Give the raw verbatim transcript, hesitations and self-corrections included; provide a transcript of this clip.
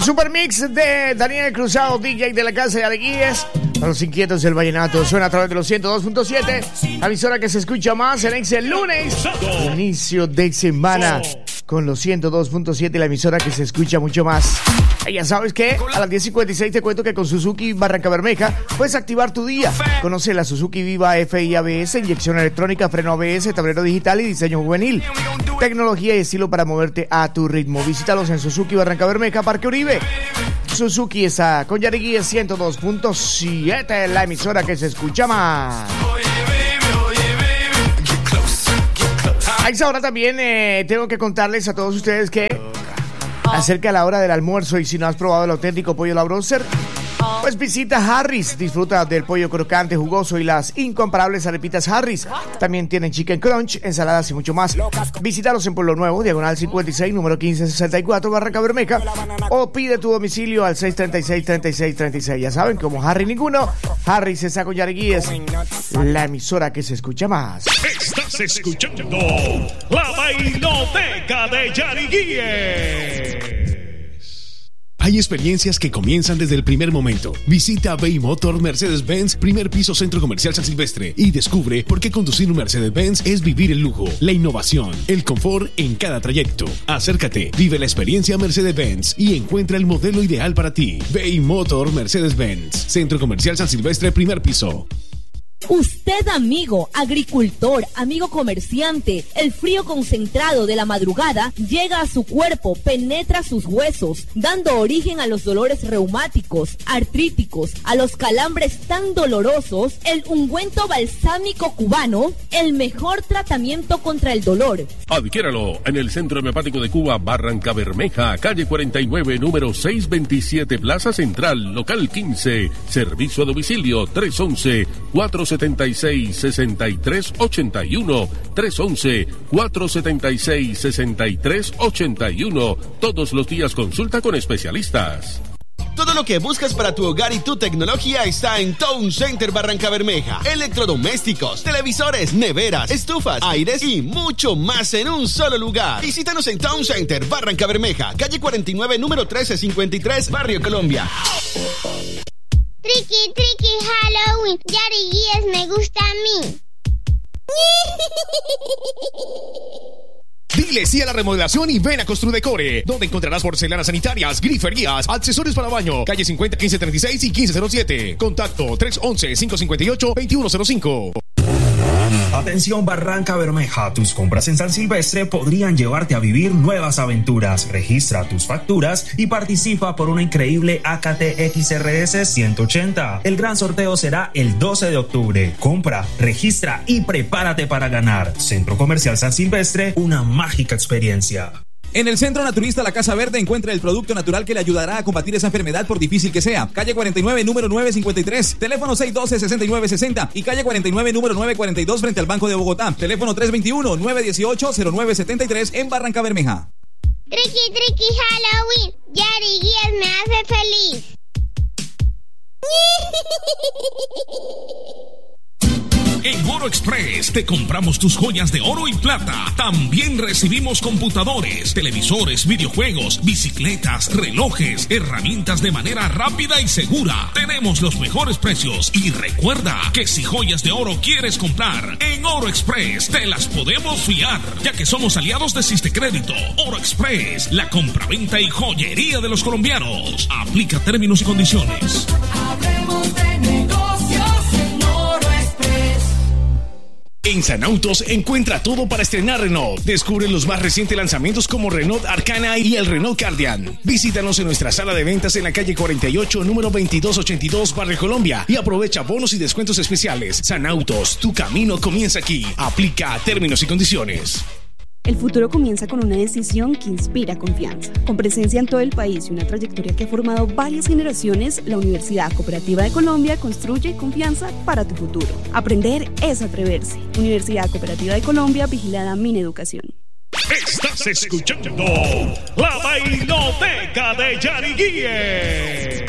Super Mix de Daniel Cruzado, D J de la Casa de Alegrías. Para los inquietos del vallenato, suena a través de los ciento dos punto siete, la emisora que se escucha más en el lunes, inicio de semana, con los ciento dos punto siete, la emisora que se escucha mucho más. Y ya sabes que a las diez cincuenta y seis te cuento que con Suzuki Barranca Bermeja puedes activar tu día. Conoce la Suzuki Viva F I A B S, inyección electrónica, freno A B S, tablero digital y diseño juvenil. Tecnología y estilo para moverte a tu ritmo. Visítalos en Suzuki Barranca Bermeja, Parque Uribe. Suzuki está con Yariguía ciento dos punto siete, la emisora que se escucha más. A esa hora también eh, tengo que contarles a todos ustedes que acerca de la hora del almuerzo, y si no has probado el auténtico pollo La Brother, pues visita Harris. Disfruta del pollo crocante, jugoso y las incomparables arepitas Harris. También tienen chicken crunch, ensaladas y mucho más. Visítalos en Pueblo Nuevo, diagonal cincuenta y seis, número quince sesenta y cuatro, Barranca Bermeja, o pide tu domicilio al seis tres seis, tres seis tres seis. Ya saben, como Harry ninguno, Harris está con Yariguíes, la emisora que se escucha más. Estás escuchando la Bailoteca de Yariguíes. Hay experiencias que comienzan desde el primer momento. Visita Bay Motor Mercedes-Benz, primer piso Centro Comercial San Silvestre, y descubre por qué conducir un Mercedes-Benz es vivir el lujo, la innovación, el confort en cada trayecto. Acércate, vive la experiencia Mercedes-Benz y encuentra el modelo ideal para ti. Bay Motor Mercedes-Benz, Centro Comercial San Silvestre, primer piso. Usted, amigo, agricultor, amigo comerciante, el frío concentrado de la madrugada llega a su cuerpo, penetra sus huesos, dando origen a los dolores reumáticos, artríticos, a los calambres tan dolorosos. El ungüento balsámico cubano, el mejor tratamiento contra el dolor. Adquiéralo en el Centro Homeopático de Cuba, Barranca Bermeja, calle cuarenta y nueve, número seiscientos veintisiete, Plaza Central, local quince. Servicio a domicilio tres once, cuatro setenta y seis, sesenta y tres ochenta y uno, tres once, cuatro setenta y seis, sesenta y tres ochenta y uno. Todos los días consulta con especialistas. Todo lo que buscas para tu hogar y tu tecnología está en Town Center Barranca Bermeja. Electrodomésticos, televisores, neveras, estufas, aires y mucho más en un solo lugar. Visítanos en Town Center Barranca Bermeja, calle cuarenta y nueve, número trece cincuenta y tres, Barrio Colombia. Tricky, tricky, Halloween. Yariguíes me gusta a mí. Dile sí a la remodelación y ven a Construdecore, donde encontrarás porcelanas sanitarias, griferías, accesorios para baño. Calle cincuenta, quince treinta y seis y quince cero siete. Contacto tres once, cinco cincuenta y ocho, veintiuno cero cinco. Atención Barranca Bermeja, tus compras en San Silvestre podrían llevarte a vivir nuevas aventuras. Registra tus facturas y participa por una increíble A K T X R S ciento ochenta. El gran sorteo será el doce de octubre. Compra, registra y prepárate para ganar. Centro Comercial San Silvestre, una mágica experiencia. En el Centro Naturista La Casa Verde encuentra el producto natural que le ayudará a combatir esa enfermedad por difícil que sea. Calle cuarenta y nueve, número novecientos cincuenta y tres. Teléfono seis uno dos, seis nueve seis cero. Y calle cuarenta y nueve, número novecientos cuarenta y dos, frente al Banco de Bogotá. Teléfono tres veintiuno, novecientos dieciocho, cero nueve setenta y tres en Barranca Bermeja. Tricky, tricky, Halloween. Yariguíes me hace feliz. En Oro Express te compramos tus joyas de oro y plata. También recibimos computadores, televisores, videojuegos, bicicletas, relojes, herramientas de manera rápida y segura. Tenemos los mejores precios y recuerda que si joyas de oro quieres comprar, en Oro Express te las podemos fiar, ya que somos aliados de Sistecrédito. Oro Express, la compraventa y joyería de los colombianos. Aplica términos y condiciones. Hablemos de negocios en Oro Express. En San Autos encuentra todo para estrenar Renault. Descubre los más recientes lanzamientos como Renault Arcana y el Renault Cardian. Visítanos en nuestra sala de ventas en la calle cuarenta y ocho, número veintidós ochenta y dos, Barrio Colombia, y aprovecha bonos y descuentos especiales. San Autos, tu camino comienza aquí. Aplica términos y condiciones. El futuro comienza con una decisión que inspira confianza. Con presencia en todo el país y una trayectoria que ha formado varias generaciones, la Universidad Cooperativa de Colombia construye confianza para tu futuro. Aprender es atreverse. Universidad Cooperativa de Colombia, vigilada Mineducación. Estás escuchando la Bailoteca de Yariguíes.